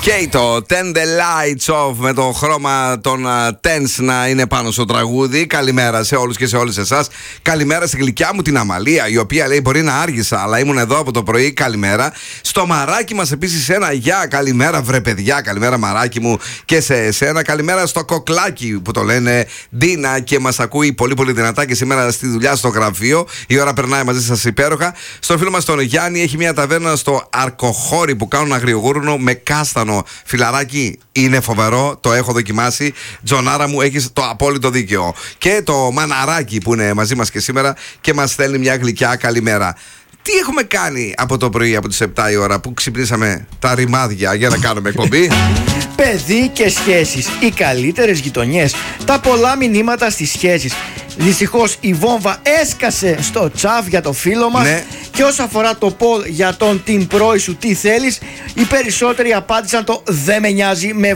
Και το Turn the Lights Off με το χρώμα των Tens να είναι πάνω στο τραγούδι. Καλημέρα σε όλους και σε όλες εσάς. Καλημέρα στη γλυκιά μου την Αμαλία, η οποία λέει: μπορεί να άργησα, αλλά ήμουν εδώ από το πρωί. Καλημέρα. Στο μαράκι μας επίσης ένα γεια. Καλημέρα, βρε παιδιά. Καλημέρα, μαράκι μου, και σε εσένα. Καλημέρα στο κοκλάκι που το λένε Ντίνα και μας ακούει πολύ πολύ δυνατά και σήμερα στη δουλειά στο γραφείο. Η ώρα περνάει μαζί σας υπέροχα. Στο φίλο μας τον Γιάννη, έχει μια ταβέρνα στο Αρκοχώρι που κάνουν αγριογούρνο με κάστανο. Φιλαράκι, είναι φοβερό, το έχω δοκιμάσει. Τζονάρα μου, έχεις το απόλυτο δίκαιο. Και το Μαναράκι που είναι μαζί μας και σήμερα και μας στέλνει μια γλυκιά καλημέρα. Τι έχουμε κάνει από το πρωί, από τις 7 η ώρα που ξυπνήσαμε τα ρημάδια για να κάνουμε εκπομπή? Παιδί και σχέσεις, οι καλύτερες γειτονιές, τα πολλά μηνύματα στις σχέσεις. Δυστυχώς η βόμβα έσκασε στο τσαφ για το φίλο μας. Ναι. Και όσο αφορά το poll για τον την πρώη σου τι θέλεις, οι περισσότεροι απάντησαν το δεν με νοιάζει με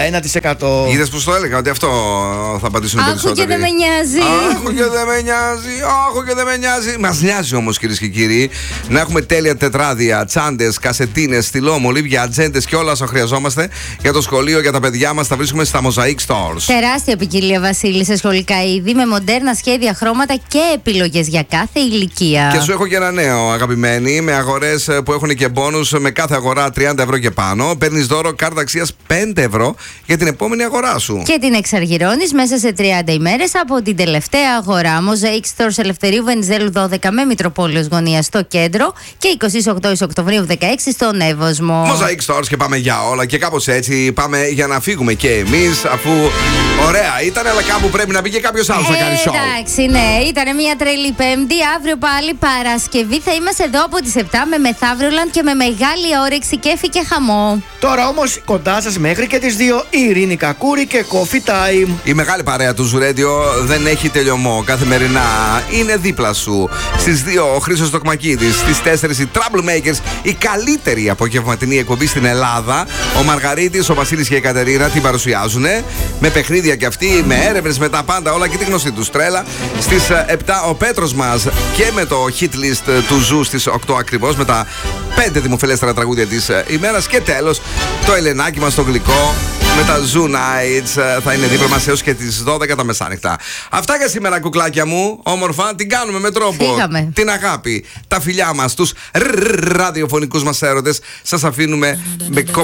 71%. Είδες πως το έλεγα, ότι αυτό θα απαντήσουν οι περισσότεροι. Άχω και δεν με νοιάζει. Άχω και δεν με νοιάζει. Άχω και δεν με νοιάζει. Μας νοιάζει όμως, κυρίες και κύριοι, να έχουμε τέλεια τετράδια, τσάντες, κασετίνες, στυλό, μολύβια, ατζέντες και όλα όσα χρειαζόμαστε για το σχολείο, για τα παιδιά μας. Τα βρίσκουμε στα Mosaic Stores. Τεράστια ποικιλία, Βασίλη, σε σχολικά είδη με μοντέρνα σχέδια, χρώματα και επιλογές για κάθε ηλικία. Και σου έχω και ένα νέο, αγαπημένοι, με αγορές που έχουν και μπόνους με κάθε αγορά 30 ευρώ και πάνω. Παίρνεις δώρο κάρτα αξίας 5 ευρώ για την επόμενη αγορά σου. Και την εξαργυρώνεις μέσα σε 30 ημέρες από την τελευταία αγορά. Mosaic Stores Ελευθερίου Βενιζέλου 12 με Μητροπόλεως Γωνία στο κέντρο και 28 Οκτωβρίου 16 στον Εύωσμο. Mosaic Stores, και πάμε για όλα. Και κάπως έτσι πάμε για να φύγουμε και εμείς, αφού ωραία ήταν, αλλά κάπου πρέπει να μπει και κάποιος άλλος να κάνει show. Εντάξει, ναι, ήταν μια τρελή Πέμπτη. Αύριο πάλι Παρασκευή θα είμαστε εδώ από τις 7 με Μεθαύριολαν και με μεγάλη όρεξη, κέφι και χαμό. Τώρα όμως κοντά σας μέχρι και τις 2 η Ειρήνη Κακούρη και Coffee Time. Η μεγάλη παρέα του Radio δεν έχει τελειωμό. Καθημερινά είναι δίπλα σου. Στις 2 ο Χρήστος Τοκμακίδης, στις 4 οι Troublemakers, η καλύτερη απογευματινή εκπομπή στην Ελλάδα. Ο Μαργαρίτης, ο Βασίλης και η Κατερίνα την παρουσιάζουν με παιχνίδια κι αυτοί, με έρευνες, με τα πάντα, όλα και τη γνωστή του τρέλα. Στις 7 ο Πέτρος μας και με το hit list του Ζου στις 8 ακριβώς, με τα 5 δημοφιλέστερα τραγούδια της ημέρας. Και τέλος το Ελενάκι μας το γλυκό με τα Zoo Nights θα είναι δίπλα μας έως και τις 12 τα μεσάνυχτα. Αυτά για σήμερα, κουκλάκια μου. Όμορφα, την κάνουμε με τρόπο. Φύγαμε. Την αγάπη, τα φιλιά μας, τους ραδιοφωνικούς μας έρωτες. Σας αφήνουμε με